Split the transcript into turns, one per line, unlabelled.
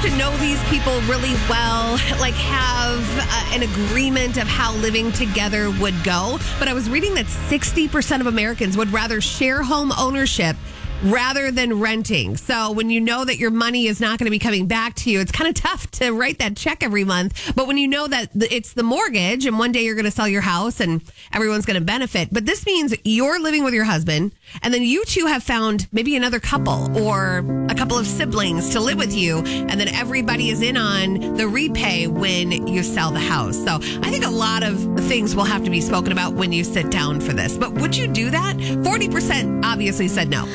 to know these people really well, like have an agreement of how living together would go. But I was reading that 60% of Americans would rather share home ownership rather than renting. So when you know that your money is not going to be coming back to you, it's kind of tough to write that check every month. But when you know that it's the mortgage and one day you're going to sell your house and everyone's going to benefit. But this means you're living with your husband and then you two have found maybe another couple or a couple of siblings to live with you. And then everybody is in on the repay when you sell the house. So I think a lot of things will have to be spoken about when you sit down for this. But would you do that? 40% obviously said no.